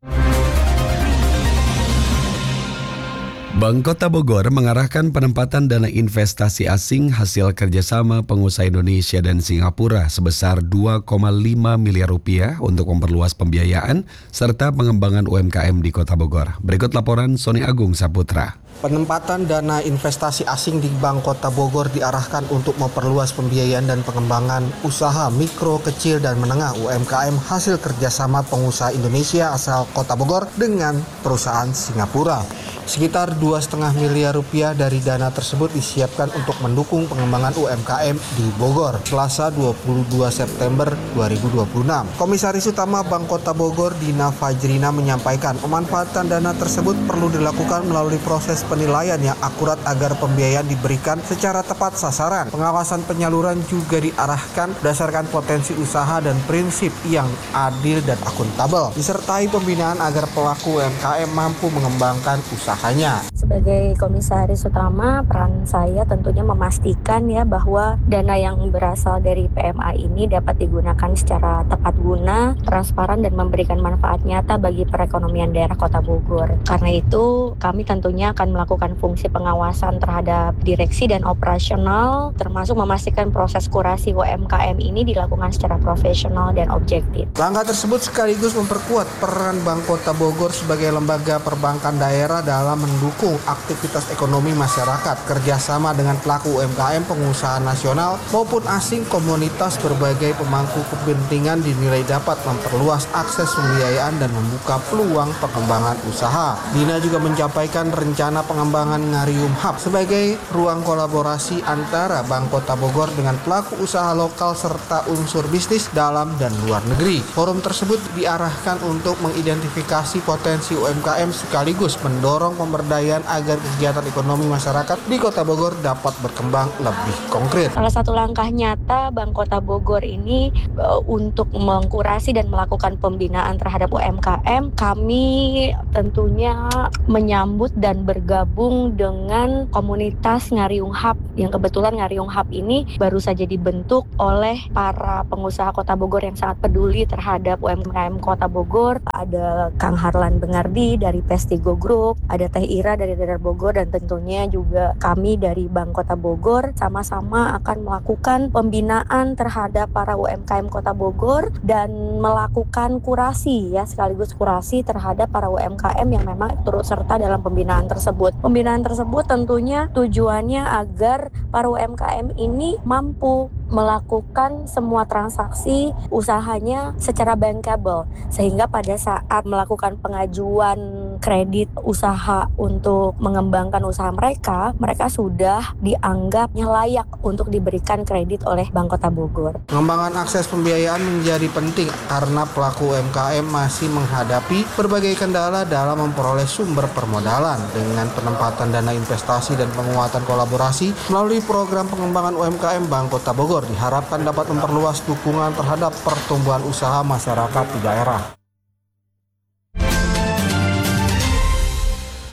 Bank Kota Bogor mengarahkan penempatan dana investasi asing hasil kerjasama pengusaha Indonesia dan Singapura sebesar dua koma lima miliar rupiah untuk memperluas pembiayaan serta pengembangan U M K M di Kota Bogor. Berikut laporan Sony Agung Saputra. Penempatan dana investasi asing di Bank Kota Bogor diarahkan untuk memperluas pembiayaan dan pengembangan usaha mikro, kecil, dan menengah U M K M hasil kerjasama pengusaha Indonesia asal Kota Bogor dengan perusahaan Singapura. Sekitar dua koma lima miliar rupiah dari dana tersebut disiapkan untuk mendukung pengembangan U M K M di Bogor, Selasa dua puluh dua September dua ribu dua puluh enam. Komisaris Utama Bank Kota Bogor, Dina Fajrina, menyampaikan pemanfaatan dana tersebut perlu dilakukan melalui proses penilaian yang akurat agar pembiayaan diberikan secara tepat sasaran. Pengawasan penyaluran juga diarahkan berdasarkan potensi usaha dan prinsip yang adil dan akuntabel, disertai pembinaan agar pelaku U M K M mampu mengembangkan usaha. Hanya. Sebagai komisaris utama, peran saya tentunya memastikan ya bahwa dana yang berasal dari P M A ini dapat digunakan secara tepat guna, transparan, dan memberikan manfaat nyata bagi perekonomian daerah Kota Bogor. Karena itu, kami tentunya akan melakukan fungsi pengawasan terhadap direksi dan operasional, termasuk memastikan proses kurasi U M K M ini dilakukan secara profesional dan objektif. Langkah tersebut sekaligus memperkuat peran Bank Kota Bogor sebagai lembaga perbankan daerah dalam dalam mendukung aktivitas ekonomi masyarakat, kerjasama dengan pelaku U M K M, pengusaha nasional maupun asing, komunitas berbagai pemangku kepentingan dinilai dapat memperluas akses pembiayaan dan membuka peluang pengembangan usaha. Dina juga menyampaikan rencana pengembangan Ngarium Hub sebagai ruang kolaborasi antara Bank Kota Bogor dengan pelaku usaha lokal serta unsur bisnis dalam dan luar negeri. Forum tersebut diarahkan untuk mengidentifikasi potensi U M K M sekaligus mendorong pemberdayaan agar kegiatan ekonomi masyarakat di Kota Bogor dapat berkembang lebih konkret. Salah satu langkah nyata Bank Kota Bogor ini uh, untuk mengkurasi dan melakukan pembinaan terhadap U M K M, kami tentunya menyambut dan bergabung dengan komunitas Ngariung Hub, yang kebetulan Ngariung Hub ini baru saja dibentuk oleh para pengusaha Kota Bogor yang sangat peduli terhadap U M K M Kota Bogor. Ada Kang Harlan Bengardi dari Pestigo Group, ada Teh Ira dari Dadar Bogor, dan tentunya juga kami dari Bank Kota Bogor sama-sama akan melakukan pembinaan terhadap para U M K M Kota Bogor dan melakukan kurasi ya sekaligus kurasi terhadap para U M K M yang memang turut serta dalam pembinaan tersebut. Pembinaan tersebut tentunya tujuannya agar para U M K M ini mampu melakukan semua transaksi usahanya secara bankable, sehingga pada saat melakukan pengajuan kredit usaha untuk mengembangkan usaha mereka, mereka sudah dianggapnya layak untuk diberikan kredit oleh Bank Kota Bogor. Pengembangan akses pembiayaan menjadi penting karena pelaku U M K M masih menghadapi berbagai kendala dalam memperoleh sumber permodalan. Dengan penempatan dana investasi dan penguatan kolaborasi melalui program pengembangan U M K M Bank Kota Bogor diharapkan dapat memperluas dukungan terhadap pertumbuhan usaha masyarakat di daerah.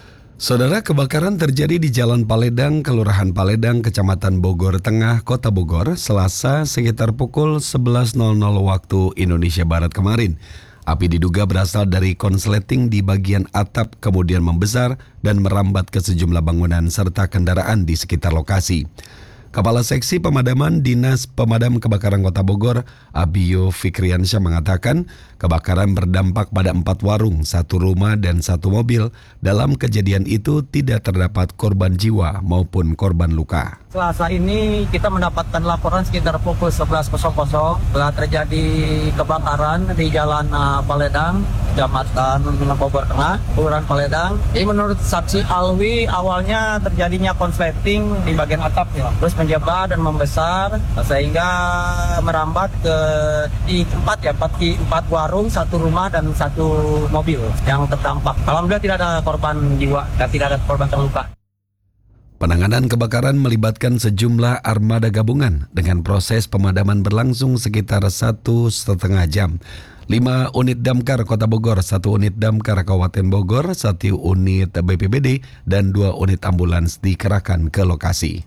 Saudara, kebakaran terjadi di Jalan Paledang, Kelurahan Paledang, Kecamatan Bogor Tengah, Kota Bogor, Selasa sekitar pukul sebelas waktu Indonesia Barat kemarin. Api diduga berasal dari konsleting di bagian atap, kemudian membesar dan merambat ke sejumlah bangunan serta kendaraan di sekitar lokasi. Kepala Seksi Pemadaman Dinas Pemadam Kebakaran Kota Bogor, Abiyo Fikriansyah mengatakan kebakaran berdampak pada empat warung, satu rumah dan satu mobil. Dalam kejadian itu tidak terdapat korban jiwa maupun korban luka. Selasa ini kita mendapatkan laporan sekitar pukul sebelas telah terjadi kebakaran di Jalan uh, Paledang, Kecamatan Bogor Tengah, Kelurahan Paledang. Ini menurut saksi Alwi, awalnya terjadinya konsleting di bagian atap ya, terus menjabar dan membesar sehingga merambat ke di empat ya empat, empat warung, satu rumah dan satu mobil yang terdampak. Alhamdulillah tidak ada korban jiwa dan tidak ada korban terluka. Penanganan kebakaran melibatkan sejumlah armada gabungan dengan proses pemadaman berlangsung sekitar satu setengah jam. Lima unit damkar Kota Bogor, satu unit damkar Kabupaten Bogor, satu unit B P B D, dan dua unit ambulans dikerahkan ke lokasi.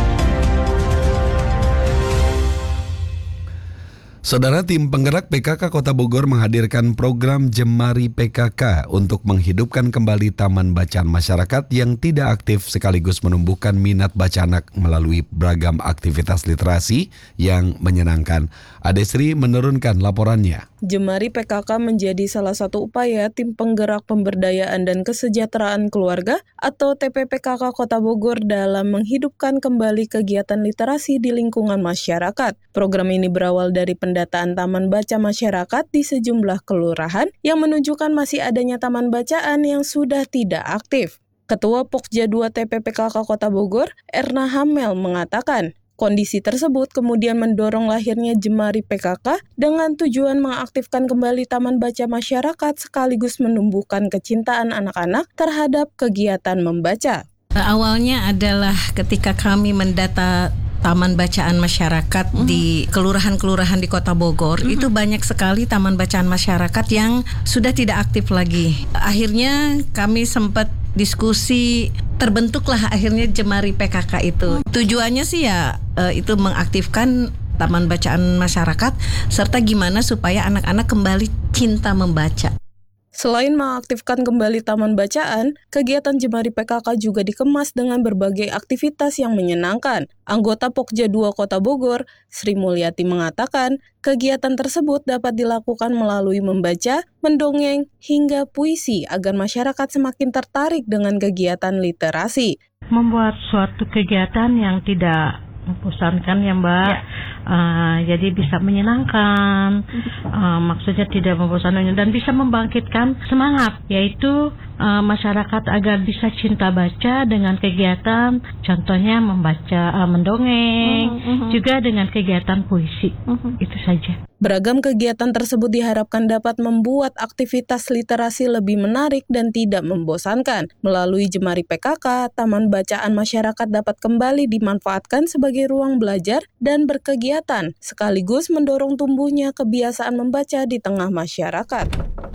Saudara, tim penggerak P K K Kota Bogor menghadirkan program Jemari P K K untuk menghidupkan kembali taman bacaan masyarakat yang tidak aktif sekaligus menumbuhkan minat baca anak melalui beragam aktivitas literasi yang menyenangkan. Adesri menurunkan laporannya. Jemari P K K menjadi salah satu upaya tim penggerak pemberdayaan dan kesejahteraan keluarga atau T P P K K Kota Bogor dalam menghidupkan kembali kegiatan literasi di lingkungan masyarakat. Program ini berawal dari pendataan taman baca masyarakat di sejumlah kelurahan yang menunjukkan masih adanya taman bacaan yang sudah tidak aktif. Ketua Pokja dua T P P K K Kota Bogor, Erna Hamel, mengatakan, kondisi tersebut kemudian mendorong lahirnya Jemari P K K dengan tujuan mengaktifkan kembali taman baca masyarakat sekaligus menumbuhkan kecintaan anak-anak terhadap kegiatan membaca. Awalnya adalah ketika kami mendata taman bacaan masyarakat mm-hmm. di kelurahan-kelurahan di Kota Bogor, mm-hmm. itu banyak sekali taman bacaan masyarakat yang sudah tidak aktif lagi. Akhirnya kami sempat diskusi, terbentuklah akhirnya Jemari P K K itu. Mm. Tujuannya sih ya uh, itu mengaktifkan taman bacaan masyarakat serta gimana supaya anak-anak kembali cinta membaca. Selain mengaktifkan kembali taman bacaan, kegiatan Jemari P K K juga dikemas dengan berbagai aktivitas yang menyenangkan. Anggota Pokja dua Kota Bogor, Sri Mulyati mengatakan, kegiatan tersebut dapat dilakukan melalui membaca, mendongeng, hingga puisi agar masyarakat semakin tertarik dengan kegiatan literasi. Membuat suatu kegiatan yang tidak membosankan ya Mbak, ya. Uh, jadi bisa menyenangkan, uh, maksudnya tidak membosankan dan bisa membangkitkan semangat, yaitu uh, masyarakat agar bisa cinta baca dengan kegiatan, contohnya membaca, uh, mendongeng, uh-huh, uh-huh. juga dengan kegiatan puisi, uh-huh. itu saja. Beragam kegiatan tersebut diharapkan dapat membuat aktivitas literasi lebih menarik dan tidak membosankan. Melalui Jemari P K K, taman bacaan masyarakat dapat kembali dimanfaatkan sebagai ruang belajar dan berkegiatan, sekaligus mendorong tumbuhnya kebiasaan membaca di tengah masyarakat.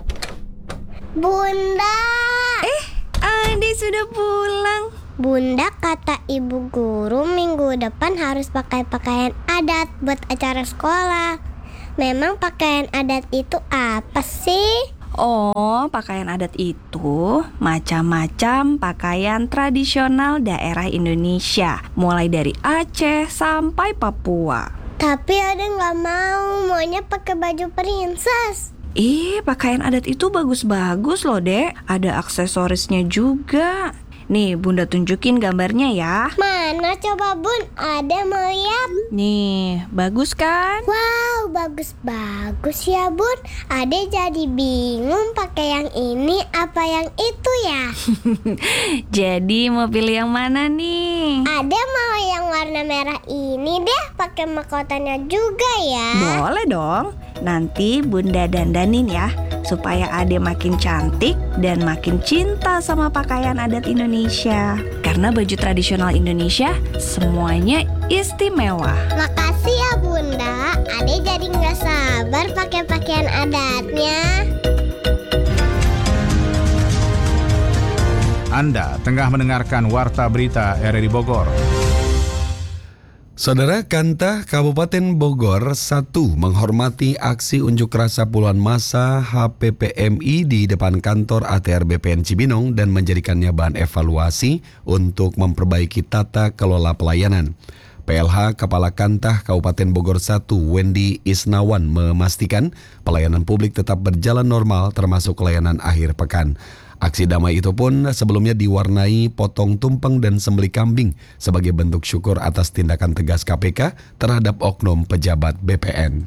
Bunda! Eh, Ade sudah pulang. Bunda, kata ibu guru minggu depan harus pakai pakaian adat buat acara sekolah. Memang pakaian adat itu apa sih? Oh, pakaian adat itu macam-macam pakaian tradisional daerah Indonesia, mulai dari Aceh sampai Papua. Tapi ada nggak mau, maunya pakai baju princess. Ih, pakaian adat itu bagus-bagus loh, Dek. Ada aksesorisnya juga. Nih, Bunda tunjukin gambarnya ya. Mana coba Bun? Ada mau lihat? Nih, bagus kan? Wow, bagus-bagus ya Bun. Ade jadi bingung pakai yang ini apa yang itu ya. Jadi mau pilih yang mana nih? Ade mau yang warna merah ini deh, pakai mahkotanya juga ya. Boleh dong. Nanti Bunda dandanin ya, supaya Ade makin cantik dan makin cinta sama pakaian adat Indonesia. Karena baju tradisional Indonesia semuanya istimewa. Makasih ya Bunda, Ade jadi nggak sabar pakai pakaian adatnya. Anda tengah mendengarkan Warta Berita R R I Bogor. Saudara, Kantah Kabupaten Bogor satu menghormati aksi unjuk rasa puluhan massa H P P M I di depan kantor A T R B P N Cibinong dan menjadikannya bahan evaluasi untuk memperbaiki tata kelola pelayanan. P L H Kepala Kantah Kabupaten Bogor satu Wendy Isnawan memastikan pelayanan publik tetap berjalan normal termasuk layanan akhir pekan. Aksi damai itu pun sebelumnya diwarnai potong tumpeng dan sembelih kambing sebagai bentuk syukur atas tindakan tegas K P K terhadap oknum pejabat B P N.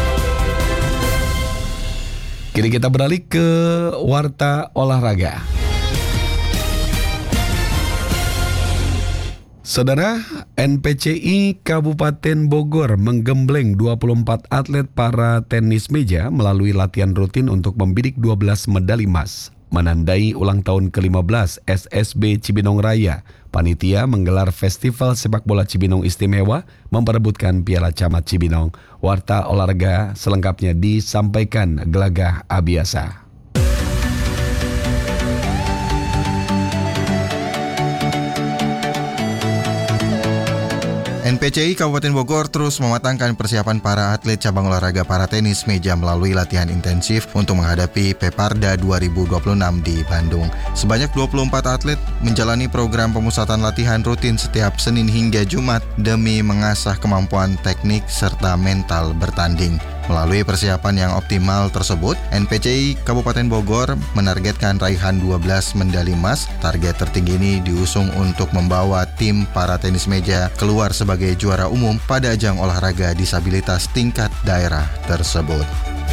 Kini kita beralih ke Warta Olahraga. Saudara, N P C I Kabupaten Bogor menggembleng dua puluh empat atlet para tenis meja melalui latihan rutin untuk membidik dua belas medali emas. Menandai ulang tahun ke lima belas S S B Cibinong Raya, panitia menggelar Festival Sepak Bola Cibinong Istimewa memperebutkan Piala Camat Cibinong. Warta olahraga selengkapnya disampaikan Gelagah Abiasa. N P C I Kabupaten Bogor terus mematangkan persiapan para atlet cabang olahraga para tenis meja melalui latihan intensif untuk menghadapi Peparda dua ribu dua puluh enam di Bandung. Sebanyak dua puluh empat atlet menjalani program pemusatan latihan rutin setiap Senin hingga Jumat demi mengasah kemampuan teknik serta mental bertanding. Melalui persiapan yang optimal tersebut, N P C I Kabupaten Bogor menargetkan raihan dua belas medali emas. Target tertinggi ini diusung untuk membawa tim para tenis meja keluar sebagai juara umum pada ajang olahraga disabilitas tingkat daerah tersebut.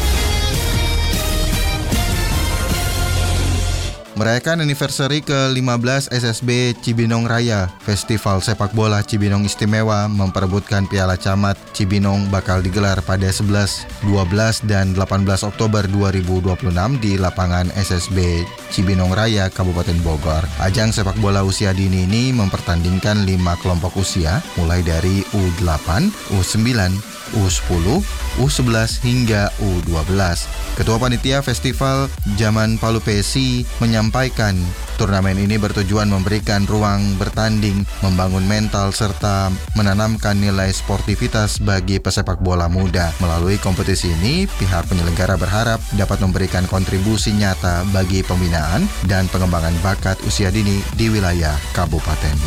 Merayakan anniversary ke lima belas S S B Cibinong Raya, Festival Sepak Bola Cibinong Istimewa memperebutkan Piala Camat Cibinong bakal digelar pada sebelas, dua belas, dan delapan belas Oktober dua ribu dua puluh enam di lapangan S S B Cibinong Raya, Kabupaten Bogor. Ajang sepak bola usia dini ini mempertandingkan lima kelompok usia, mulai dari U delapan, U sembilan, U sepuluh, U sebelas, hingga U dua belas. Ketua Panitia Festival Jaman Palu Pesi menyampaikan turnamen ini bertujuan memberikan ruang bertanding, membangun mental, serta menanamkan nilai sportivitas bagi pesepak bola muda. Melalui kompetisi ini, pihak penyelenggara berharap dapat memberikan kontribusi nyata bagi pembinaan dan pengembangan bakat usia dini di wilayah Kabupaten